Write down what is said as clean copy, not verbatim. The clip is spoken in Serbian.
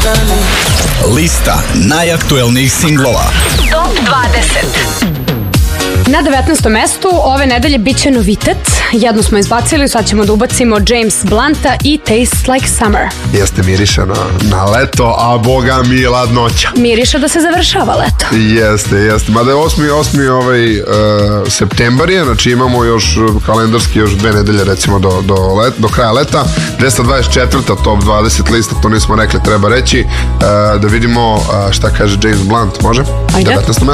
Lista najaktuelnijih singlova. Top 20. Na 19. mestu ove nedelje bit će novitet. Jednu smo izbacili, sad ćemo da ubacimo James Blunta i Taste Like Summer. Jeste, miriše na leto, a boga mi ladnoća. Miriše da se završava leto. Jeste. Mada je 8. septembar je, znači imamo još kalendarski još 2 nedelje recimo do kraja leta. 224. top 20 lista, to nismo rekli, treba reći. Da vidimo šta kaže James Blunt, može? Ajde. 19.